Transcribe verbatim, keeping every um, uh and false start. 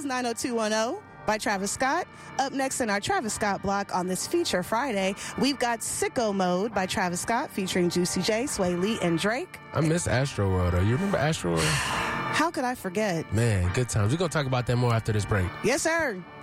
nine oh two one oh by Travis Scott. Up next in our Travis Scott block on this Feature Friday, we've got Sicko Mode by Travis Scott featuring Juicy J, Sway Lee, and Drake. I miss Astro World, though. You remember Astro World? How could I forget? Man, good times. We're going to talk about that more after this break. Yes, sir.